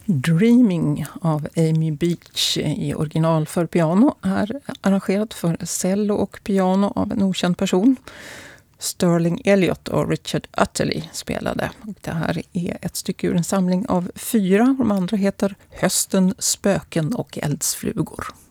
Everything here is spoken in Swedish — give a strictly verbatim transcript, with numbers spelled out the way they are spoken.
Dreaming av Amy Beach i original för piano är arrangerat för cello och piano av en okänd person. Sterling Elliott och Richard Utterly spelade. Det här är ett stycke ur en samling av fyra. De andra heter Hösten, spöken och eldsflugor.